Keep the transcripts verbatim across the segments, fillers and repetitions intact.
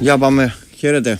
Για πάμε. Χαίρετε.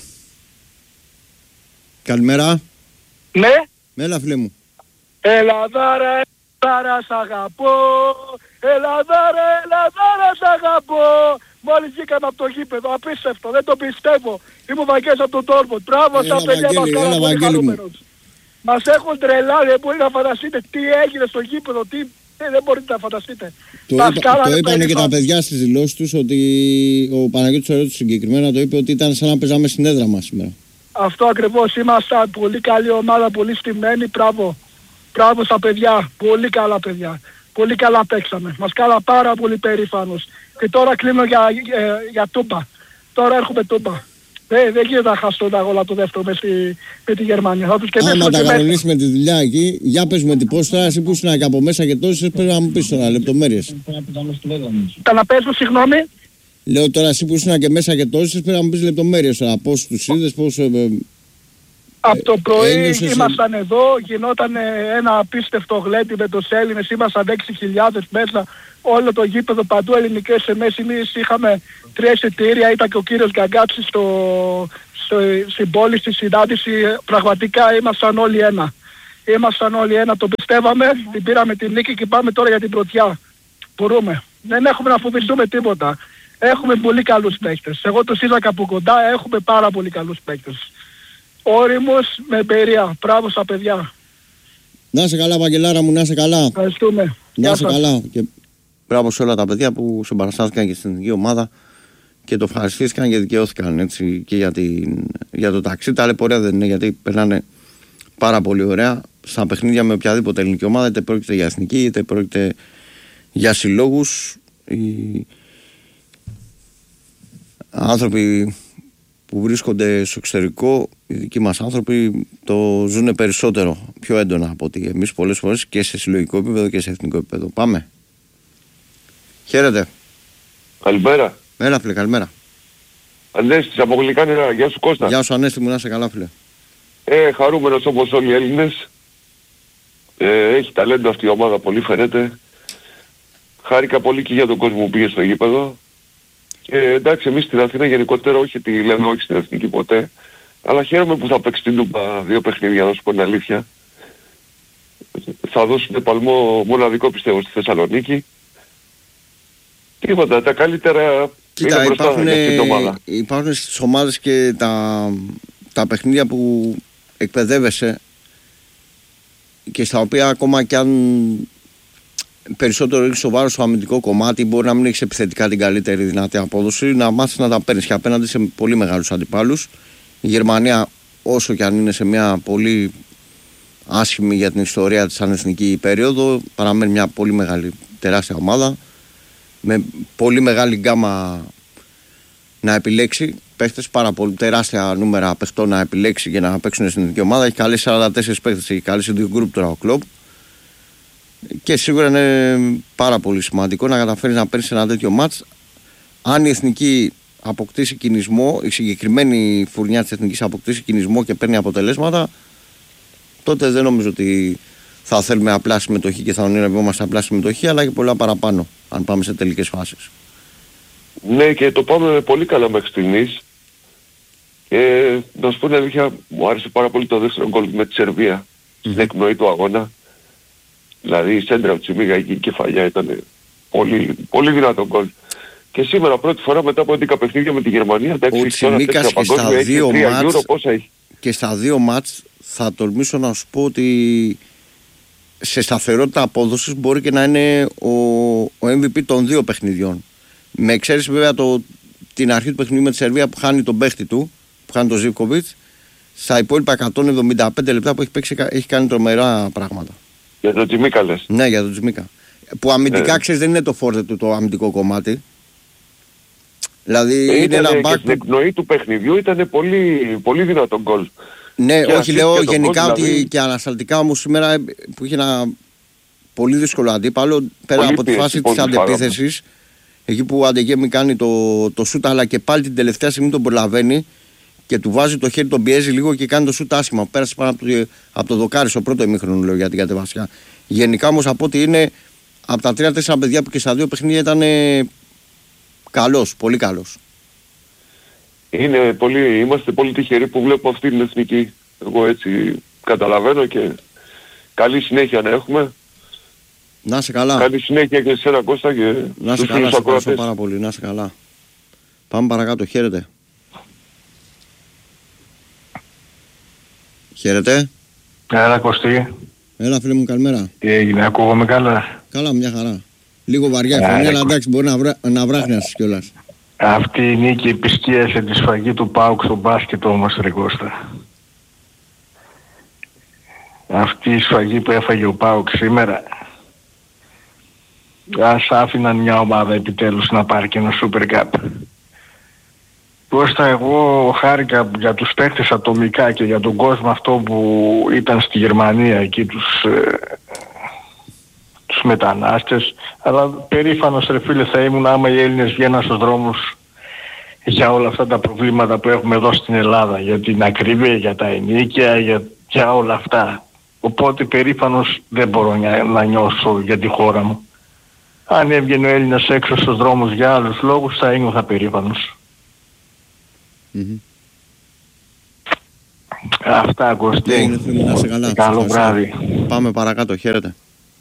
Καλημέρα. Ναι. Έλα φίλε μου. Ελλαδάρα, Ελλαδάρα σ' αγαπώ. Ελλαδάρα, Ελλαδάρα σ' αγαπώ. Μόλις βγήκαμε από το γήπεδο, απίστευτο, δεν το πιστεύω. Είμαι ο Βαγγέλης από τον Τόρμοντ. Μπράβο στα παιδιά μας, καλά πολύ χαρούμενος. Μας έχουν τρελάρει, δεν μπορεί να φανταστείτε τι έγινε στο γήπεδο, τι... Ε, δεν μπορείτε να φανταστείτε. Το, είπα, το είπανε και τα παιδιά στις δηλώσεις τους ότι ο Παναγιώτης Ορέτος συγκεκριμένα το είπε ότι ήταν σαν να παίζαμε στην έδρα μας σήμερα. Αυτό ακριβώς, ήμασταν πολύ καλή ομάδα, πολύ στημένοι, μπράβο. Μπράβο στα παιδιά, πολύ καλά παιδιά. Πολύ καλά παίξαμε, μας κάνα πάρα πολύ περήφανος. Και τώρα κλείνω για, για, για τούμπα. Τώρα έρχομαι τούμπα. Δεν, δεν γίνεται να χάσω τα γόλα το δεύτερο με, στη, με τη Γερμανία. Θα τους άμα τα κανονίσεις με τη δουλειά εκεί, για πες με την πώς τώρα, εσύ που ήσουν και από μέσα και τόσες, πρέπει να μου πεις τώρα λεπτομέρειες. Τα να πες μου, συγγνώμη. Λέω τώρα εσύ που ήσουν και μέσα και τόσες, πρέπει να μου πεις λεπτομέρειες τώρα, πώς τους είδες, πώς... Ε, ε, από το πρωί ένιωσες... ήμασταν εδώ, γινόταν ένα απίστευτο γλέντι με τους Έλληνες, ήμασταν έξι χιλιάδες μέσα, όλο το γήπεδο παντού ελληνικές εμείς, εμείς είχαμε τρία εισιτήρια, ήταν και ο κύριος Γκαγκάτσης στο, στο, στην πόλη, στη συνάντηση, πραγματικά ήμασταν όλοι ένα. Ήμασταν όλοι ένα, το πιστεύαμε, την πήραμε την νίκη και πάμε τώρα για την πρωτιά. Μπορούμε. Δεν έχουμε να φοβηθούμε τίποτα. Έχουμε πολύ καλούς παίκτες. Εγώ τους είδα από κοντά, έχουμε πάρα πολύ καλούς παίκτες. Όριμος με εμπειρία. Μπράβο στα παιδιά. Να είσαι καλά, Βαγγελάρα μου, να είσαι καλά. Ευχαριστούμε. Να είσαι καλά. Και μπράβο σε όλα τα παιδιά που συμπαραστάθηκαν και στην εθνική ομάδα και το ευχαριστήθηκαν και δικαιώθηκαν έτσι, και για, την, για το ταξίδι. Ταλαιπωρία δεν είναι, γιατί περνάνε πάρα πολύ ωραία στα παιχνίδια με οποιαδήποτε ελληνική ομάδα, είτε πρόκειται για εθνική, είτε πρόκειται για συλλόγους. Οι άνθρωποι που βρίσκονται στο εξωτερικό, οι δικοί μας άνθρωποι το ζουν περισσότερο, πιο έντονα από ότι εμείς πολλές φορές, και σε συλλογικό επίπεδο και σε εθνικό επίπεδο. Πάμε. Χαίρετε. Καλημέρα. Έλα φίλε, καλημέρα. Ανέστης από Γλυκάνηρα, γεια σου Κώστα. Γεια σου Ανέστη μου, να είσαι καλά φίλε. Ε, χαρούμενος όπως όλοι οι Έλληνες. Ε, έχει ταλέντο αυτή η ομάδα, πολύ φαίνεται. Χάρηκα πολύ και για τον κόσμο που πήγε στο γήπεδο. Ε, εντάξει, εμείς στην Αθήνα γενικότερα, όχι ότι λέμε όχι στην εθνική ποτέ, αλλά χαίρομαι που θα παίξει την Τούμπα δύο παιχνίδια, να σου πω την αλήθεια. Θα δώσουμε παλμό μοναδικό πιστεύω στη Θεσσαλονίκη. Τίποτα, τα καλύτερα. Κοίτα, υπάρχουν, υπάρχουν στις ομάδες και τα, τα παιχνίδια που εκπαιδεύεσαι και στα οποία ακόμα κι αν περισσότερο ρίξεις το βάρος στο αμυντικό κομμάτι, μπορεί να μην έχεις επιθετικά την καλύτερη δυνατή απόδοση, να μάθεις να τα παίρνεις και απέναντι σε πολύ μεγάλους αντιπάλους. Η Γερμανία, όσο κι αν είναι σε μια πολύ άσχημη για την ιστορία της ανεθνική περίοδο, παραμένει μια πολύ μεγάλη, τεράστια ομάδα με πολύ μεγάλη γκάμα να επιλέξει παίχτες, πάρα πολύ τεράστια νούμερα παιχτών να επιλέξει για να παίξουν στην εθνική ομάδα. Έχει καλέσει σαράντα τέσσερις παίχτες, έχει καλέσει δύο γκρουπ τώρα ο Κλοπ. Και σίγουρα είναι πάρα πολύ σημαντικό να καταφέρεις να παίρνεις ένα τέτοιο μάτς. Αν η εθνική αποκτήσει κινησμό, η συγκεκριμένη φουρνιά της εθνικής αποκτήσει κινησμό και παίρνει αποτελέσματα, τότε δεν νομίζω ότι θα θέλουμε απλά συμμετοχή και θα ονειρευόμαστε απλά συμμετοχή, αλλά και πολλά παραπάνω, αν πάμε σε τελικές φάσεις. Ναι, και το πάμε πολύ καλά μέχρι στιγμής. Και να σου πω την αλήθεια, μου άρεσε πάρα πολύ το δεύτερο γκολ με τη Σερβία, mm-hmm. στην εκπνοή του αγώνα. Δηλαδή η σέντρα από τη Τσιμίγα εκεί η κεφαλιά ήταν πολύ, πολύ δυνατό γκολ. Και σήμερα πρώτη φορά μετά από έντεκα παιχνίδια με τη Γερμανία, ο Τσιμίκας και στα δύο μάτς και στα δύο μάτς θα τολμήσω να σου πω ότι σε σταθερότητα απόδοσης μπορεί και να είναι ο, ο εμ βι πι των δύο παιχνιδιών. Με εξαίρεση βέβαια το, την αρχή του παιχνιδιού με τη Σερβία που χάνει τον παίχτη του, που χάνει τον Ζίβκοβιτς, στα υπόλοιπα εκατόν εβδομήντα πέντε λεπτά που έχει παίξει έχει κάνει τρομερά πράγματα. Για τον Τσιμίκα λες. Ναι, για τον Τσιμίκα. Που αμυντικά ε. ξέρεις δεν είναι το φόρτε του το αμυντικό κομμάτι. Δηλαδή ε, είναι ένα μπακ. Στην εκπνοή του παιχνιδιού ήταν πολύ, πολύ δυνατό γκολ. Ναι, και όχι λέω γενικά goal, ότι δηλαδή... και ανασταλτικά όμως σήμερα που είχε ένα πολύ δύσκολο αντίπαλο πέρα πολύ από τη φάση της αντεπίθεσης, εκεί που ο Αντεγέμι κάνει το, το σούτ, αλλά και πάλι την τελευταία στιγμή τον προλαβαίνει και του βάζει το χέρι, τον πιέζει λίγο και κάνει το σούτ άσχημα. Πέρασε πάνω από το, από το δοκάρι στο πρώτο ημίχρονο, λέω, για την κατεβασιά. Γενικά όμως από ότι είναι από τα τρία τέσσερα παιδιά που και στα δύο παιχνίδια ήταν καλός, πολύ καλός. είναι πολύ, είμαστε πολύ τυχεροί που βλέπουμε αυτή την εθνική. Εγώ έτσι καταλαβαίνω και καλή συνέχεια να έχουμε. Να σε καλά. Καλή συνέχεια και σε εσένα Κώστα και να σε καλά, σε ευχαριστώ πάρα πολύ. Να σε καλά. Πάμε παρακάτω, χαίρετε. Χαίρετε. Έλα Κωστή. Έλα φίλε μου, καλημέρα. Τι έγινε, ακούγομαι καλά? Καλά, μια χαρά. Λίγο βαριά η φωνή, αλλά εντάξει, μπορεί να, βρά, να βράχνιασεις κιόλας. Αυτή η νίκη επισκίασε τη σφαγή του ΠΑΟΚ στο μπάσκετ όμως, ρε Κώστα. Αυτή η σφαγή που έφαγε ο ΠΑΟΚ σήμερα, ας άφηναν μια ομάδα επιτέλους να πάρει και ένα Super Cup. Κώστα, εγώ χάρηκα για τους παίκτες ατομικά και για τον κόσμο αυτό που ήταν στη Γερμανία εκεί, τους, ε, τους μετανάστες, αλλά περήφανος ρε φίλε θα ήμουν άμα οι Έλληνες βγαίναν στους δρόμους για όλα αυτά τα προβλήματα που έχουμε εδώ στην Ελλάδα, για την ακρίβεια, για τα ενοίκια, για, για όλα αυτά. Οπότε περήφανος δεν μπορώ να, να νιώσω για τη χώρα μου. Αν έβγαινε ο Έλληνας έξω στους δρόμους για άλλους λόγους θα ήμουν θα περήφανος. Mm-hmm. Αυτά Κωστή. Είναι φίλοι, να σε καλά. Καλό βράδυ. Πάμε παρακάτω, χαίρετε.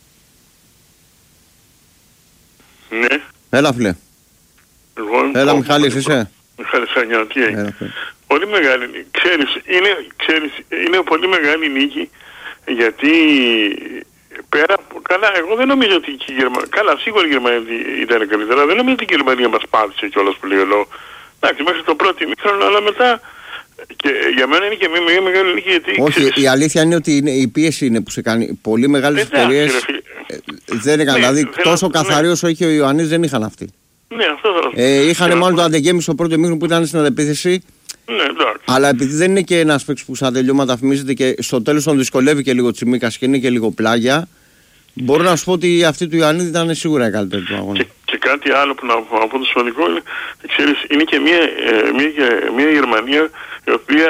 Ναι. Έλα φίλε. Εγώ, Έλα Μιχάλης, είσαι? Μιχάλης Σανιά, τι έγινε? Πολύ μεγάλη νίκη. Ξέρεις, είναι, ξέρεις, είναι πολύ μεγάλη νίκη γιατί πέρα, καλά, εγώ δεν νομίζω ότι η Γερμανία, καλά σίγουρα η Γερμανία ήταν καλύτερα, δεν νομίζω ότι η Γερμανία μας πάτησε κιόλας που λέει ο λόγος. Εντάξει, μέχρι το πρώτο ημίχρονο, αλλά μετά και για μένα είναι και μια, μια μεγάλη νίκη γιατί... Όχι, ξέρεις, η αλήθεια είναι ότι είναι, η πίεση είναι που σε κάνει. Πολύ μεγάλες εταιρείες ε, δεν έκαναν. Ναι, δηλαδή τόσο καθαρή όσο είχε ο Ιωαννής δεν είχαν αυτοί. Ναι, αυτό θα ε, είχαν μάλλον το αντεγέμι στο πρώτο ημίχρονο που ήταν στην αντεπίθεση. Ναι, εντάξει. Αλλά επειδή δεν είναι και ένας παίκτης που σαν τελειώματα φημίζεται και στο τέλος τον δυσκολεύει και λίγο Τσιμίκας και είναι και λίγο πλάγια, μπορώ να σου πω ότι αυτή του Ιωαννίδη ήταν σίγουρα η καλύτερη του αγώνα. Και, και κάτι άλλο που να, να πω το σημαντικό είναι, ξέρεις, είναι και μια, ε, μια, μια Γερμανία η οποία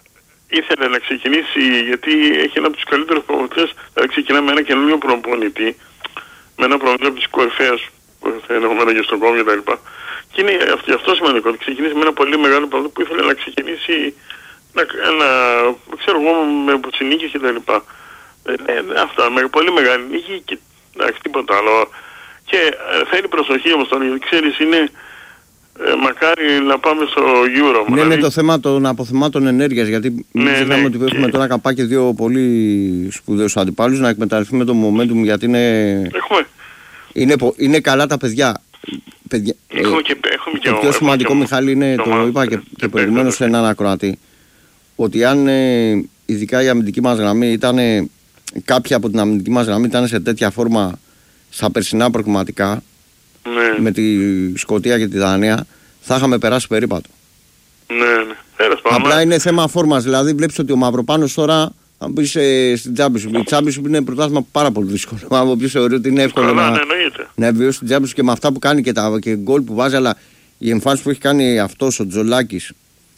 ήθελε να ξεκινήσει, γιατί έχει ένα από τους καλύτερους προπονητές, δηλαδή ξεκινά με ένα καινούριο προπονητή, με ένα προπονητή από τις κορυφαίες που θα ενδεχομένα και στον κόσμο κτλ. Και είναι αυτό, αυτό σημαντικό, ότι ξεκινήσει με ένα πολύ μεγάλο προπονητή που ήθελε να ξεκινήσει, να, να, ξέρω εγώ, με Πουτσινίκης κτλ. Ε, αυτά, με πολύ μεγάλη νίκη και εντάξει, τίποτα άλλο. Και ε, θέλει προσοχή όμως τώρα, γιατί ξέρεις είναι ε, μακάρι να πάμε στο Euro. Ναι, δηλαδή... είναι το θέμα των αποθεμάτων ενέργειας, γιατί ναι, μην ξεχνάμε ναι, ότι και... έχουμε τώρα καπάκι δύο πολύ σπουδαίους αντιπάλους, να εκμεταλλευτούμε το momentum, γιατί είναι, έχουμε. είναι, είναι καλά τα παιδιά. παιδιά. Έχουμε και, έχουμε το πιο σημαντικό, και... Μιχάλη, είναι, το, το είπα και, και, και προηγουμένως σε έναν ακροατή, ότι αν ε, ειδικά η αμυντική μας γραμμή ήταν, κάποια από την αμυντική μας γραμμή ήταν σε τέτοια φόρμα στα περσινά προκριματικά, ναι, με τη Σκωτία και τη Δανία, θα είχαμε περάσει περίπατο. Ναι, ναι. Έλας, απλά πάμε. Είναι θέμα φόρμας, δηλαδή βλέπεις ότι ο Μαυροπάνος τώρα θα μπει στην Championship. Η Championship είναι πρωτάθλημα πάρα πολύ δύσκολο. Αν όποιος θεωρεί ότι είναι εύκολο Καλά, να, ναι, να βιώσει την Championship και με αυτά που κάνει και τα και γκολ που βάζει, αλλά η εμφάνιση που έχει κάνει αυτός ο Τζολάκης,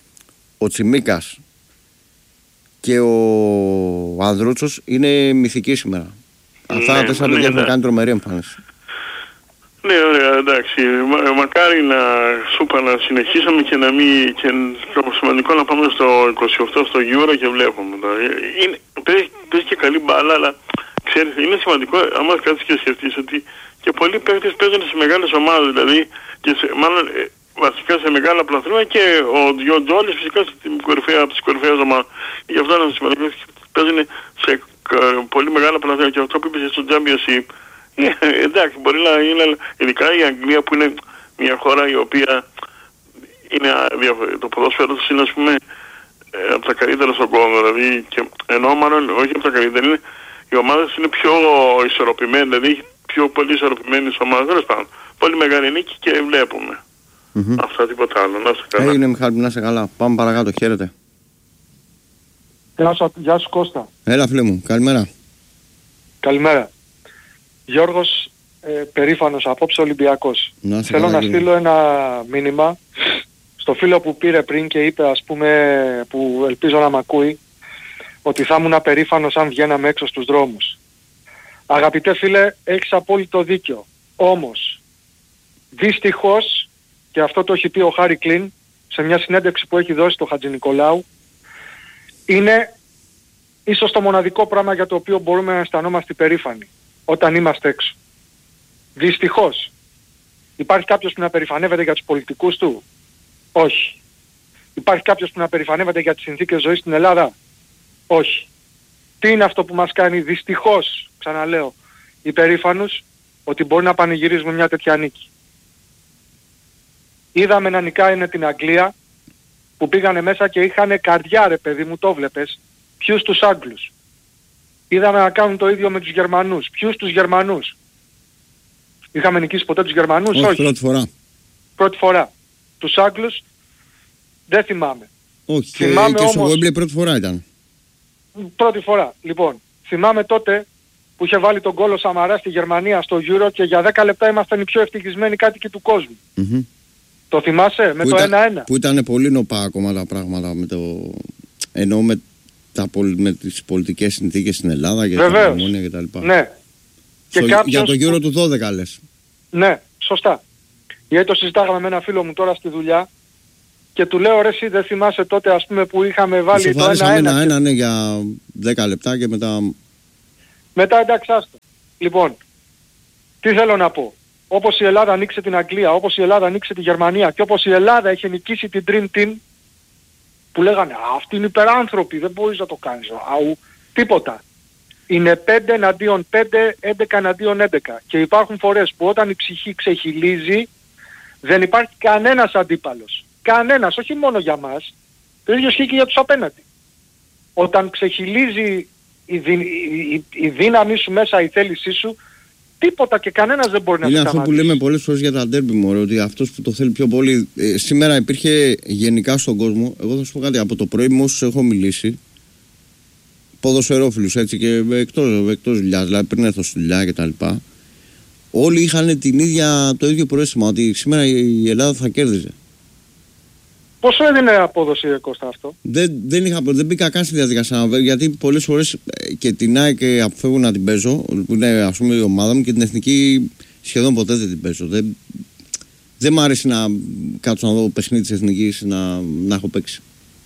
ο Τσιμίκας και ο Ανδρούτσος είναι μυθική σήμερα. Ναι, αυτά τα τέσσερα παιδιά έχουν κάνει τρομερή εμφάνιση. Ναι, ωραία, εντάξει. Μα, μακάρι να σούπα να συνεχίσουμε και να μην... και το σημαντικό να πάμε στο είκοσι οκτώ στο Euro και βλέπουμε. Είναι, παίζει, παίζει και καλή μπάλα, αλλά ξέρεις, είναι σημαντικό άμα κάτσεις και σκεφτείς ότι και πολλοί παίκτες παίζουν σε μεγάλες ομάδες, δηλαδή και σε, μάλλον ε, βασικά σε μεγάλα πλαθρήματα και ο Διοντζόλης φυσικά στην κορυφαία, από τις κορυφαίες ομάδες. Γι' αυτό είναι σημαντικό, παίζουν σε ε, πολύ μεγάλα πλαθρήματα και αυτό που είπες στο Championship. Ε, εντάξει, μπορεί να είναι, ειδικά η Αγγλία που είναι μια χώρα η οποία είναι το ποδόσφαιρο της είναι, ας πούμε, ε, από τα καλύτερα στον κόσμο, δηλαδή, και ενώ μάλλον όχι από τα καλύτερα, είναι, οι ομάδες είναι πιο ισορροπημένες, δηλαδή πιο πολύ ισορροπημένες ομάδες, τέλος πάντων. Πολύ μεγάλη νίκη και βλέπουμε. Mm-hmm. Αυτά, τίποτα άλλο. Να σε καλά. Έγινε Μιχάλη, να σε καλά. Πάμε παρακάτω, χαίρετε. Γεια σου, γεια σου Κώστα. Έλα φίλε μου, καλημέρα. Καλημέρα. Γιώργος, ε, περήφανος απόψε Ολυμπιακός. Να Θέλω καλά, να στείλω ένα μήνυμα στο φίλο που πήρε πριν και είπε, ας πούμε, που ελπίζω να μ' ακούει, ότι θα ήμουν περήφανος αν βγαίναμε έξω στους δρόμους. Αγαπητέ φίλε, έχεις απόλυτο δίκιο. Όμως, δυστυχώς, και αυτό το έχει πει ο Χάρι Κλίν, σε μια συνέντευξη που έχει δώσει το Χατζηνικολάου, είναι ίσως το μοναδικό πράγμα για το οποίο μπορούμε να αισθανόμαστε υπερήφανοι όταν είμαστε έξω. Δυστυχώς, υπάρχει κάποιος που να περηφανεύεται για τους πολιτικούς του? Όχι. Υπάρχει κάποιος που να περηφανεύεται για τις συνθήκες ζωής στην Ελλάδα? Όχι. Τι είναι αυτό που μας κάνει δυστυχώς, ξαναλέω, υπερήφανους? Ότι μπορεί να πανηγυρίζουμε μια τέτοια νίκη. Είδαμε να νικάνε την Αγγλία, που πήγανε μέσα και είχαν καρδιά, ρε παιδί μου, το βλέπες. Ποιους? Τους Άγγλους. Είδαμε να κάνουν το ίδιο με τους Γερμανούς. Ποιους? Τους Γερμανούς. Είχαμε νικήσει ποτέ τους Γερμανούς? Όχι, Όχι. πρώτη φορά. Πρώτη φορά. Τους Άγγλους δεν θυμάμαι. Όχι, θυμάμαι και, και στο όμως... Wembley πρώτη φορά ήταν. Πρώτη φορά. Λοιπόν, θυμάμαι τότε που είχε βάλει τον γκολ ο Σαμαράς στη Γερμανία στο Euro και για δέκα λεπτά ήμασταν οι πιο ευτυχισμένοι κάτοικοι του κόσμου. Mm-hmm. Το θυμάσαι με που το ήταν, ένα ένα. Που ήταν πολύ νοπά ακόμα τα πράγματα με το... ενώ με, τα, με τις πολιτικές συνθήκες στην Ελλάδα και Βεβαίως. τα μνημόνια και τα λοιπά. Ναι. Στο, και κάποιος... Για το γύρο του δώδεκα λες. Ναι, σωστά. Γιατί το συζητάγαμε με ένα φίλο μου τώρα στη δουλειά και του λέω, ρε εσύ δεν θυμάσαι τότε ας πούμε που είχαμε βάλει το ένα ένα. ένα ένα ναι, για δέκα λεπτά και μετά... Μετά εντάξει άστο. Λοιπόν, τι θέλω να πω. Όπως η Ελλάδα ανοίξε την Αγγλία, όπως η Ελλάδα ανοίξε τη Γερμανία και όπως η Ελλάδα είχε νικήσει την Dream Team, που λέγανε αυτοί είναι υπεράνθρωποι, δεν μπορείς να το κάνεις. Αου, τίποτα. Είναι πέντε εναντίον πέντε, έντεκα εναντίον έντεκα. Και υπάρχουν φορές που όταν η ψυχή ξεχυλίζει, δεν υπάρχει κανένας αντίπαλος. Κανένας, όχι μόνο για μας. Το ίδιο ισχύει και για τους απέναντι. Όταν ξεχυλίζει η, δι, η, η, η δύναμή σου μέσα, η θέλησή σου, τίποτα και κανένας δεν μπορεί να είναι σε αυτό σταματήσει. που λέμε πολλές φορές για τα ντέρμπι μου, ότι αυτός που το θέλει πιο πολύ... Ε, σήμερα υπήρχε γενικά στον κόσμο, εγώ θα σου πω κάτι, από το πρωί με όσους έχω μιλήσει, ποδοσφαιρόφιλους έτσι και εκτός, εκτός δουλειάς, δηλαδή πριν έρθω στη δουλειά και τα λοιπά, όλοι είχαν την ίδια, το ίδιο προαίσθημα, ότι σήμερα η Ελλάδα θα κέρδιζε. Πόσο έδινε απόδοση Κώστα αυτό? Δεν, δεν, είχα, δεν μπήκα καν στη διαδικασία, γιατί πολλές φορές και την ΑΕΚ αποφεύγω να την παίζω, που είναι ας πούμε η ομάδα μου, και την εθνική σχεδόν ποτέ δεν την παίζω. Δεν, δεν μ' άρεσε να κάτσω να δω παιχνίδι της εθνικής να, να έχω παίξει.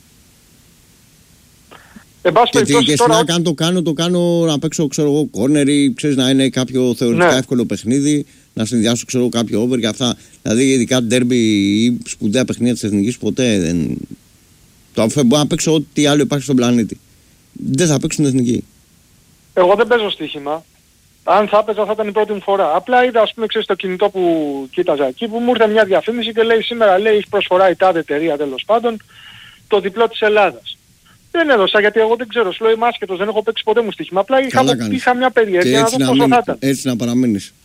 Εν πάση και περιπτώσει και τώρα... στην ΑΕΚ αν το κάνω, το κάνω να παίξω ξέρω εγώ κόρνερ ή ξέρεις να είναι κάποιο θεωρητικά ναι. εύκολο παιχνίδι, να συνδυάσω ξέρω κάποια over και αυτά. Δηλαδή ειδικά ντέρμπι ή σπουδαία παιχνίδια της εθνικής ποτέ δεν... Το μπορώ να παίξω ό,τι άλλο υπάρχει στον πλανήτη. Δεν θα παίξουν εθνική. Εγώ δεν παίζω στοίχημα. Αν θα έπαιζα θα ήταν η πρώτη μου φορά. Απλά είδα ας πούμε ξέρεις το κινητό που κοίταζα εκεί που μου ήρθε μια διαφήμιση και λέει σήμερα λέει έχει προσφορά η τάδε εταιρεία τέλος πάντων το διπλό της Ελλάδας. Δεν έδωσα γιατί εγώ δεν ξέρω, σου λέω είμαι άσχετος, δεν έχω παίξει ποτέ μου στοίχημα. Απλά είχα, είχα μια περιέργεια να δω πόσο μην, θα ήταν. Έτσι να παραμείνεις.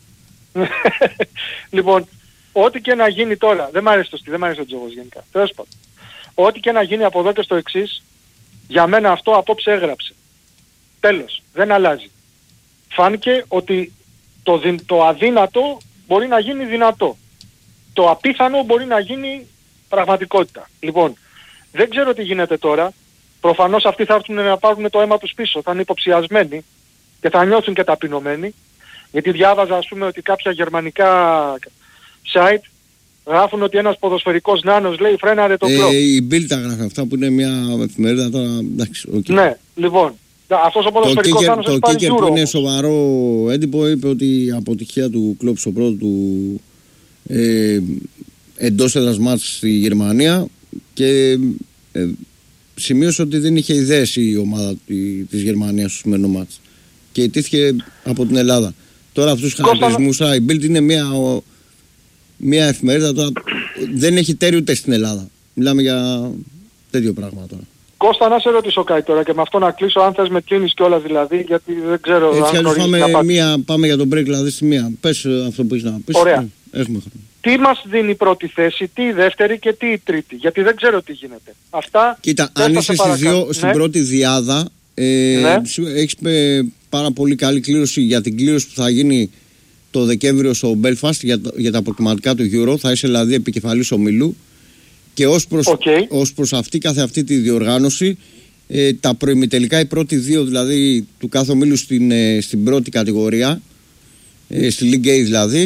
Λοιπόν, ό,τι και να γίνει τώρα, δεν μ' αρέσει το στυλ, δεν μ' αρέσει ο τζόγος γενικά. Τέλος πάντων. Ό,τι και να γίνει από εδώ και στο εξής, για μένα αυτό απόψε έγραψε. Τέλος, δεν αλλάζει. Φάνηκε ότι το, δυ, το αδύνατο μπορεί να γίνει δυνατό. Το απίθανο μπορεί να γίνει πραγματικότητα. Λοιπόν, δεν ξέρω τι γίνεται τώρα. Προφανώς αυτοί θα έρθουν να πάρουν το αίμα τους πίσω. Θα είναι υποψιασμένοι και θα νιώθουν και ταπεινωμένοι. Γιατί διάβαζα ας πούμε ότι κάποια γερμανικά site γράφουν ότι ένας ποδοσφαιρικός νάνος λέει φρέναρε το κλόπ. Ε, η Bild τα γράφει αυτά που είναι μια εφημερίδα τώρα. Εντάξει, okay. Ναι, λοιπόν. Αυτός ο ποδοσφαιρικός νάνος έχει πάρει Euro. Το Euro. που είναι σοβαρό έντυπο είπε ότι η αποτυχία του κλόπ στο πρώτο του ε, εντός έδρας μάτς στη Γερμανία και ε, σημείωσε ότι δεν είχε ιδέες η ομάδα της Γερμανίας στο σημερινό μάτς και ιτήθηκε από την Ελλάδα. Τώρα αυτούς τους χαρακτηρισμούς, η Bild είναι μια, μια εφημερίδα τώρα, δεν έχει τέρι ούτε στην Ελλάδα. Μιλάμε για τέτοιο πράγμα τώρα. Κώστα, να σε ρωτήσω κάτι τώρα και με αυτό να κλείσω, αν θες με κλείνεις κιόλας δηλαδή, γιατί δεν ξέρω έτσι, αν πάμε, να μία, πάμε για τον break δηλαδή στη μία. Πες αυτό που έχεις να πεις. Ωραία. Έχουμε χρόνο. Τι μας δίνει η πρώτη θέση, τι η δεύτερη και τι η τρίτη, γιατί δεν ξέρω τι γίνεται. Αυτά... Κοίτα, αν είσαι στις δύο, ναι. στην πρώτη διάδα, ε, ναι. έχεις ε, πάρα πολύ καλή κλήρωση για την κλήρωση που θα γίνει το Δεκέμβριο στο Belfast για, για τα προκριματικά του Euro. Θα είσαι δηλαδή επικεφαλής ομίλου. Και ως προς, okay. ως προς αυτή, κάθε αυτή τη διοργάνωση, ε, τα προημιτελικά, οι πρώτοι δύο δηλαδή του κάθε ομίλου στην, ε, στην πρώτη κατηγορία, ε, στη League A δηλαδή,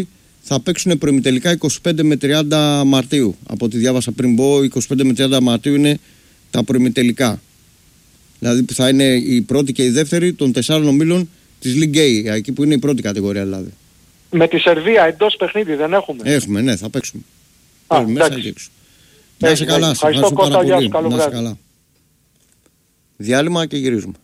θα παίξουν προημιτελικά είκοσι πέντε με τριάντα Μαρτίου. Από ό,τι διάβασα πριν πω, είκοσι πέντε με τριάντα Μαρτίου είναι τα προημιτελικά. Δηλαδή που θα είναι η πρώτη και η δεύτερη των τεσσάρων ομίλων της League A, εκεί που είναι η πρώτη κατηγορία δηλαδή. Με τη Σερβία εντός παιχνίδι δεν έχουμε. Έχουμε, ναι, θα παίξουμε. Α, μέσα και έξω. Να είσαι καλά, σε ευχαριστώ πάρα πολύ. Να είσαι καλά. Διάλειμμα και γυρίζουμε.